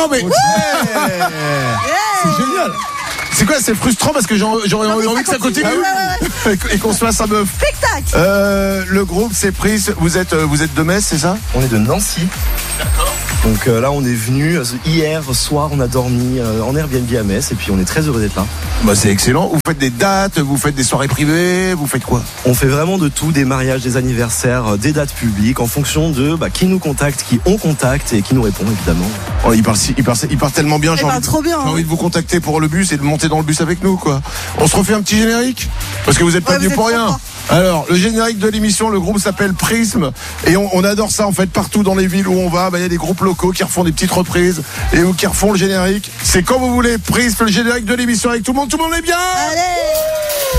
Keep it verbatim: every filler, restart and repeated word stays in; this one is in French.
Oh mais ouais. C'est génial. C'est quoi, c'est frustrant parce que j'aurais Non, mais envie que ça continue, continue, ouais, et qu'on se fasse un bœuf. Spectacle. Euh, le groupe c'est Pris. Vous êtes, vous êtes de Metz, c'est ça? On est de Nancy. D'accord. Donc euh, là on est venu euh, hier soir, on a dormi euh, en Airbnb à Metz et puis on est très heureux d'être là. Bah c'est excellent. Vous faites des dates, vous faites des soirées privées, vous faites quoi? On fait vraiment de tout, des mariages, des anniversaires, euh, des dates publiques en fonction de bah, qui nous contacte, qui on contacte et qui nous répond évidemment. Oh, il parle, si- il parle, il parle tellement bien. J'ai Il parle envie, de- trop bien, j'ai hein. envie de vous contacter pour le bus et de monter dans le bus avec nous, quoi. On se refait un petit générique parce que vous êtes pas Ouais, venus vous pour êtes rien. trop Alors, le générique de l'émission, le groupe s'appelle Prisme et on, on adore ça en fait partout dans les villes où on va. Bah, il y a des groupes locaux qui refont des petites reprises et ou qui refont le générique. C'est quand vous voulez. Prisme, le générique de l'émission avec tout le monde. Tout le monde est bien. Allez.